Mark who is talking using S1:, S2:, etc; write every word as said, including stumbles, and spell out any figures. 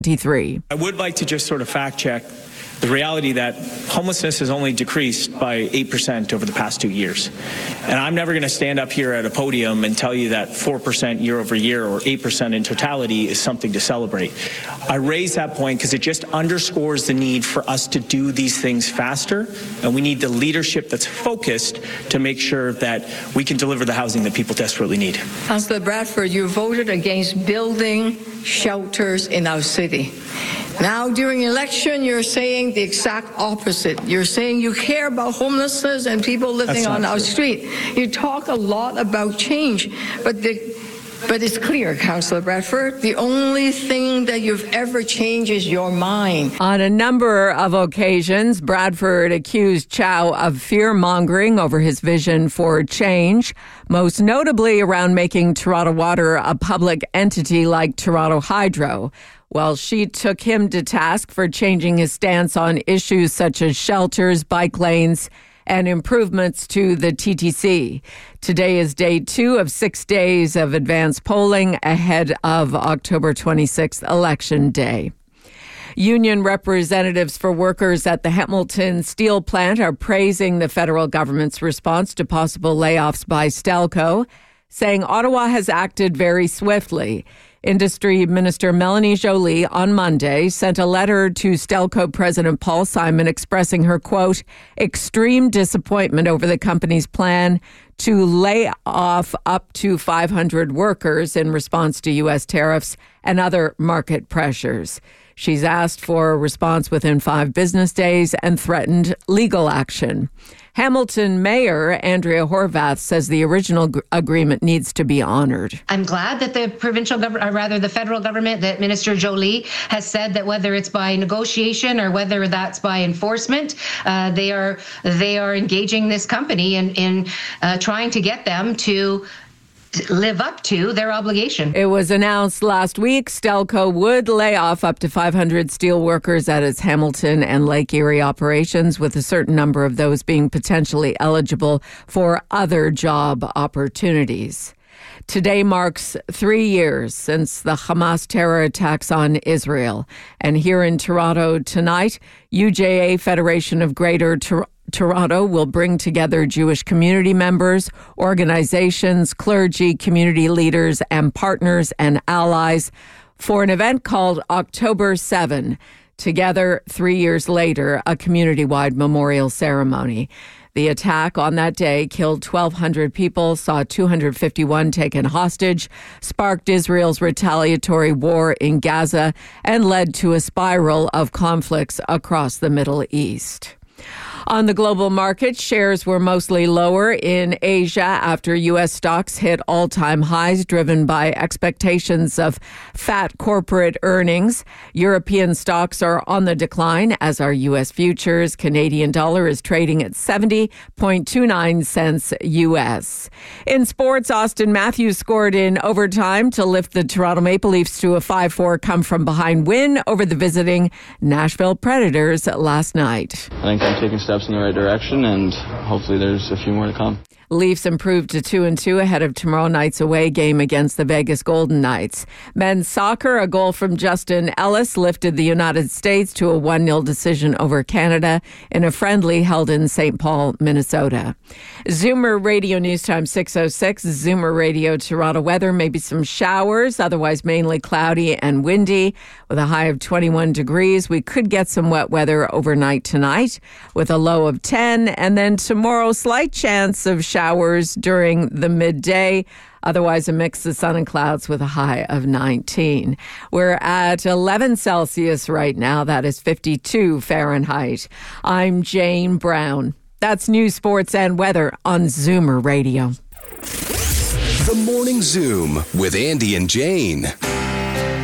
S1: twenty-three.
S2: I would like to just sort of fact check the reality that homelessness has only decreased by eight percent over the past two years. And I'm never going to stand up here at a podium and tell you that four percent year over year or eight percent in totality is something to celebrate. I raise that point because it just underscores the need for us to do these things faster, and we need the leadership that's focused to make sure that we can deliver the housing that people desperately need.
S3: Councillor Bradford, you voted against building shelters in our city. Now, during election, you're saying the exact opposite. You're saying you care about homelessness and people living on our street. You talk a lot about change, but the But it's clear, Councillor Bradford, the only thing that you've ever changed is your mind.
S1: On a number of occasions, Bradford accused Chow of fear-mongering over his vision for change, most notably around making Toronto Water a public entity like Toronto Hydro. Well, she took him to task for changing his stance on issues such as shelters, bike lanes, and improvements to the T T C. Today is day two of six days of advanced polling ahead of October twenty-sixth, Election Day. Union representatives for workers at the Hamilton Steel Plant are praising the federal government's response to possible layoffs by Stelco, saying Ottawa has acted very swiftly. Industry Minister Melanie Joly on Monday sent a letter to Stelco President Paul Simon expressing her, quote, extreme disappointment over the company's plan to lay off up to five hundred workers in response to U S tariffs and other market pressures. She's asked for a response within five business days and threatened legal action. Hamilton Mayor Andrea Horvath says the original g- agreement needs to be honored.
S4: I'm glad that the provincial government, or rather the federal government, that Minister Joly has said that whether it's by negotiation or whether that's by enforcement, uh, they are they are engaging this company in in uh, trying to get them to live up to their obligation.
S1: It was announced last week Stelco would lay off up to five hundred steel workers at its Hamilton and Lake Erie operations, with a certain number of those being potentially eligible for other job opportunities. Today marks three years since the Hamas terror attacks on Israel. And here in Toronto tonight, U J A Federation of Greater Toronto Toronto will bring together Jewish community members, organizations, clergy, community leaders, and partners and allies for an event called October seventh. Together, three years later, a community-wide memorial ceremony. The attack on that day killed twelve hundred people, saw two hundred fifty-one taken hostage, sparked Israel's retaliatory war in Gaza, and led to a spiral of conflicts across the Middle East. On the global market, shares were mostly lower in Asia after U S stocks hit all-time highs, driven by expectations of fat corporate earnings. European stocks are on the decline, as are U S futures. Canadian dollar is trading at seventy point two nine cents U S. In sports, Austin Matthews scored in overtime to lift the Toronto Maple Leafs to a five four come-from-behind win over the visiting Nashville Predators last night.
S5: I think I'm taking steps in the right direction, and hopefully there's a few more to come.
S1: Leafs improved to two and two ahead of tomorrow night's away game against the Vegas Golden Knights. Men's soccer, a goal from Justin Ellis lifted the United States to a one nil decision over Canada in a friendly held in Saint Paul, Minnesota. Zoomer Radio News Time six oh six. Zoomer Radio Toronto weather, maybe some showers, otherwise mainly cloudy and windy with a high of twenty-one degrees. We could get some wet weather overnight tonight with a low of ten, and then tomorrow slight chance of showers Showers during the midday. Otherwise, a mix of sun and clouds with a high of nineteen. We're at eleven Celsius right now. That is fifty-two Fahrenheit. I'm Jane Brown. That's news, sports, and weather on Zoomer Radio.
S6: The Morning Zoom with Andy and Jane.